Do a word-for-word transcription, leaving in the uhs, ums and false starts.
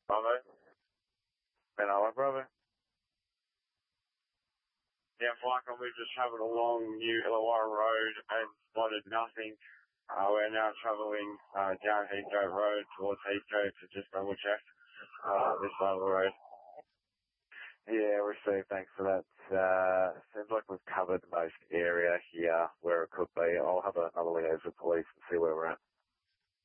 Bravo. Benalla, Bravo. Yeah, Flycon, we've just travelled along New Illawarra Road and spotted nothing. Uh, we're now travelling uh, down Heathcote Road towards Heathcote to just double check uh, this side of the road. Yeah, received. Thanks for that. Uh, seems like we've covered most area.